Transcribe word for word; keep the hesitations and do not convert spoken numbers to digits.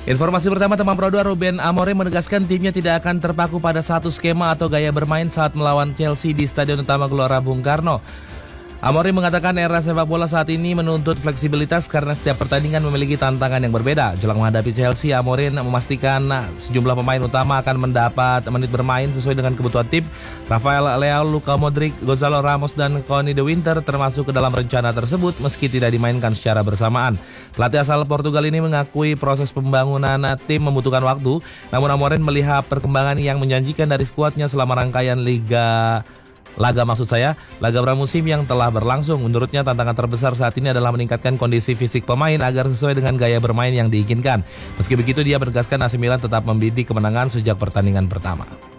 Informasi pertama, teman Pro dua Ruben Amorim menegaskan timnya tidak akan terpaku pada satu skema atau gaya bermain saat melawan Chelsea di Stadion Utama Gelora Bung Karno. Amorim mengatakan era sepak bola saat ini menuntut fleksibilitas karena setiap pertandingan memiliki tantangan yang berbeda. Jelang menghadapi Chelsea, Amorim memastikan sejumlah pemain utama akan mendapat menit bermain sesuai dengan kebutuhan tim. Rafael Leao, Luka Modric, Gonzalo Ramos, dan Connie De Winter termasuk ke dalam rencana tersebut meski tidak dimainkan secara bersamaan. Pelatih asal Portugal ini mengakui proses pembangunan tim membutuhkan waktu, namun Amorim melihat perkembangan yang menjanjikan dari skuadnya selama rangkaian Liga Laga maksud saya, laga pramusim yang telah berlangsung. Menurutnya tantangan terbesar saat ini adalah meningkatkan kondisi fisik pemain agar sesuai dengan gaya bermain yang diinginkan. Meski begitu, dia menegaskan A C Milan tetap membidik kemenangan sejak pertandingan pertama.